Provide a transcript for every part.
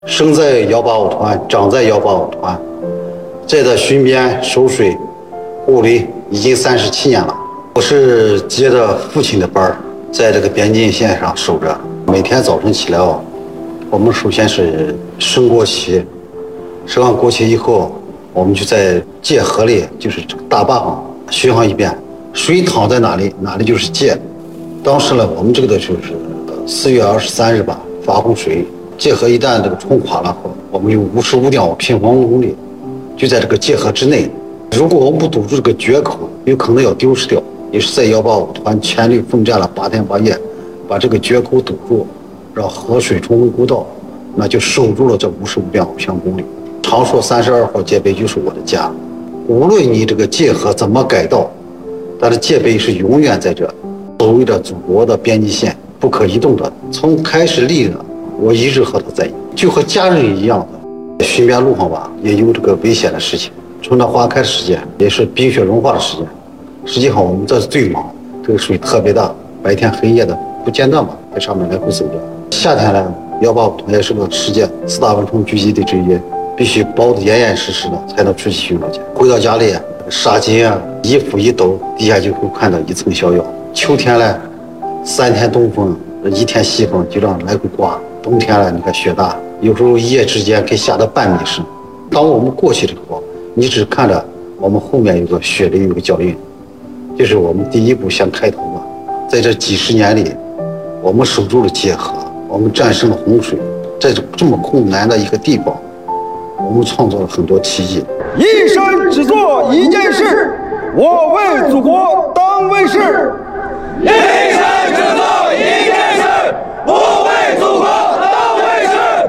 生在185团，长在185团，在巡边守水护理已经37年了。我是接着父亲的班，在这个边境线上守着。每天早晨起来我们首先是升国旗，升完国旗以后，我们就在界河里，就是这个大坝上巡航一遍，水淌在哪里，哪里就是界。当时呢，我们这个的就是4月23日吧，发洪水，界河一旦这个冲垮了后，我们有55.5平方公里，就在这个界河之内。如果我们不堵住这个决口，有可能要丢失掉。也是在185团全力奋战了8天8夜，把这个决口堵住，让河水重回沟道，那就守住了这55.5平方公里。常说32号界碑就是我的家，无论你这个界河怎么改道，但是界碑是永远在这，守卫着祖国的边境线，不可移动的。从开始立的，我一直和他在一起，就和家人一样的。巡边路上吧，也有这个危险的事情，春暖花开的时间，也是冰雪融化的时间。实际上我们这是最忙，这个水特别大，白天黑夜的不间断吧，在上面来回走着。夏天呢，185团也是个世界4大蚊虫聚集地之一，必须包得严严实实的才能出去巡逻去。回到家里，纱巾啊，衣服一抖，底下就会看到一层小药。秋天呢，3天东风，1天西风，就这样来回刮。冬天了，你看雪大，有时候一夜之间可以下到半米深。当我们过去的时候，你只看着我们后面有个雪里有个脚印，就是我们第一步先开头吧。在这几十年里，我们守住了界河，我们战胜了洪水，在这么困难的一个地方，我们创造了很多奇迹。 一生只做一件事，我为祖国当卫士。 一生只做一件事，我为祖国当卫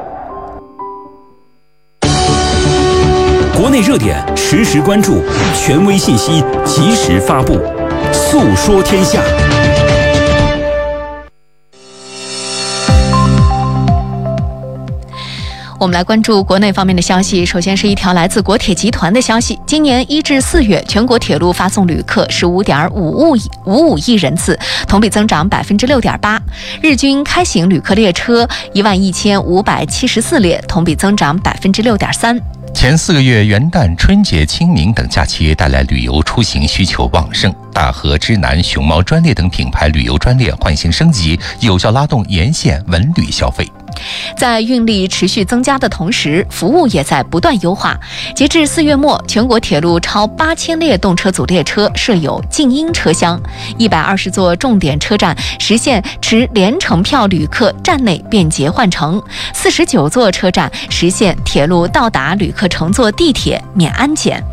士。国内热点实时关注，权威信息及时发布，诉说天下。 我们来关注国内方面的消息。首先是一条来自国铁集团的消息，今年1至4月，全国铁路发送旅客15.55亿人次，同比增长6.8%。日均开行旅客列车11574列，同比增长6.3%。 前4个月，元旦、春节、清明等假期带来旅游出行需求旺盛，大河、之南、熊猫专列等品牌旅游专列换新升级，有效拉动沿线文旅消费。 在运力持续增加的同时，服务也在不断优化。截至4月末，全国铁路超8000列动车组列车设有静音车厢，120座重点车站实现持联程票旅客站内便捷换乘，49座车站实现铁路到达旅客乘坐地铁免安检。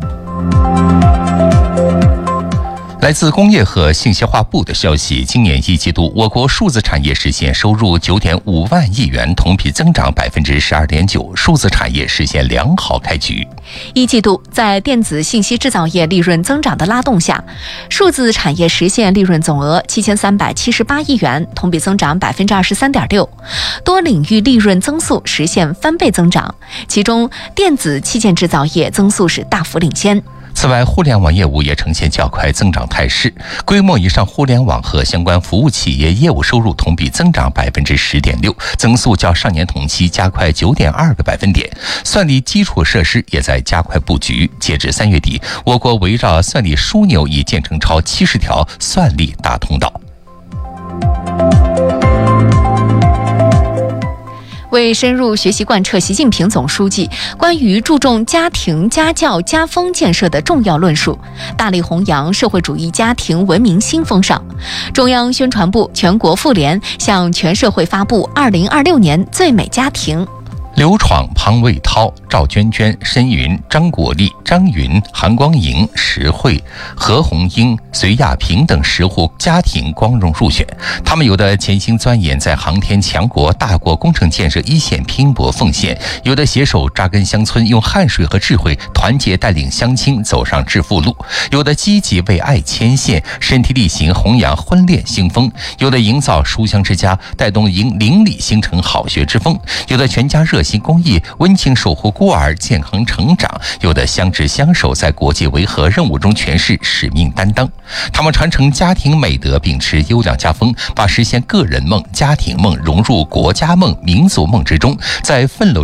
来自工业和信息化部的消息，今年1季度，我国数字产业实现收入9.5万亿元，同比增长12.9%，数字产业实现良好开局。 1季度，在电子信息制造业利润增长的拉动下，数字产业实现利润总额7378亿元，同比增长23.6%，多领域利润增速实现翻倍增长，其中电子器件制造业增速是大幅领先。 此外，互联网业务也呈现较快增长态势，规模以上互联网和相关服务企业业务收入同比增长10.6%，增速较上年同期加快9.2个百分点。算力基础设施也在加快布局，截至3月底，我国围绕算力枢纽已建成超70条算力大通道。 为深入学习贯彻习近平总书记关于注重家庭、家教、家风建设的重要论述，大力弘扬社会主义家庭文明新风尚，中央宣传部、全国妇联向全社会发布2026年最美家庭。 刘闯、庞卫涛、赵娟娟、申云、张国立、张云、韩光莹、石慧、何红英、隋亚平等10户家庭光荣入选。他们有的潜心钻研在航天强国、大国工程建设一线拼搏奉献，有的携手扎根乡村，用汗水和智慧团结带领乡亲走上致富路，有的积极为爱牵线，身体力行弘扬婚恋新风，有的营造书香之家，带动邻里形成好学之风，有的全家热心公益，温情守护孤孤儿健康成长，有的相知相守，在国际维和任务中诠释使命担当。他们传承家庭美德，秉持优良家风，把实现个人梦、家庭梦融入国家梦、民族梦之中，在奋斗